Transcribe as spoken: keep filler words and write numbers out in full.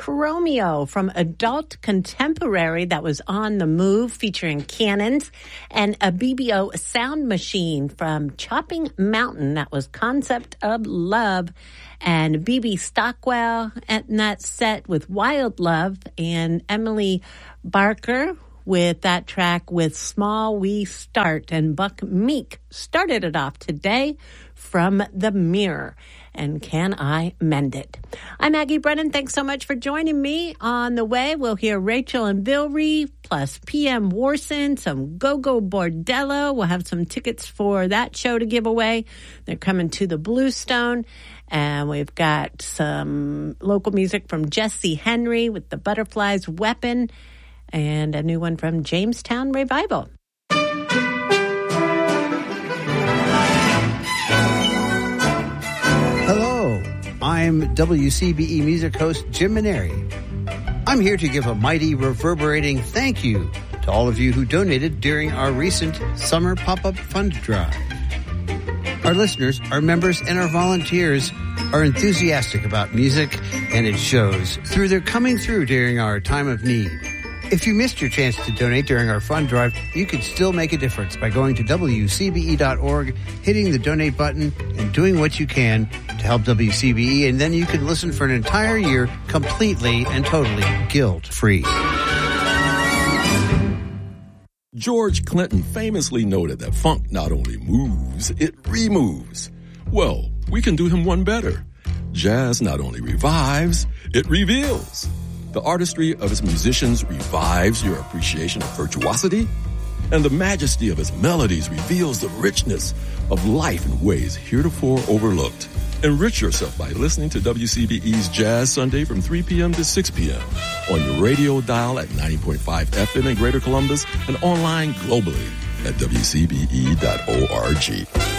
Chromeo from Adult Contemporary that was On the Move featuring Cannons, and a B B O Sound Machine from Chopping Mountain that was Concept of Love, and B B Stockwell at that set with Wild Love, and Emily Barker with that track with Small We Start, and Buck Meek started it off today from The Mirror and Can I Mend It. I'm Maggie Brennan. Thanks so much for joining me. On the way, we'll hear Rachel and Bill Reeve, plus P M Warson, some Go-Go Bordello. We'll have some tickets for that show to give away. They're coming to the Bluestone. And we've got some local music from Jesse Henry with The Butterfly's Weapon, and a new one from Jamestown Revival. Hello, I'm W C B E music host Jim Maneri. I'm here to give a mighty reverberating thank you to all of you who donated during our recent summer pop-up fund drive. Our listeners, our members, and our volunteers are enthusiastic about music, and it shows through their coming through during our time of need. If you missed your chance to donate during our fund drive, you can still make a difference by going to W C B E dot org, hitting the donate button, and doing what you can to help W C B E, and then you can listen for an entire year completely and totally guilt-free. George Clinton famously noted that funk not only moves, it removes. Well, we can do him one better. Jazz not only revives, it reveals. The artistry of its musicians revives your appreciation of virtuosity, and the majesty of its melodies reveals the richness of life in ways heretofore overlooked. Enrich yourself by listening to W C B E's Jazz Sunday from three p.m. to six p.m. on your radio dial at ninety point five F M in Greater Columbus and online globally at W C B E dot org.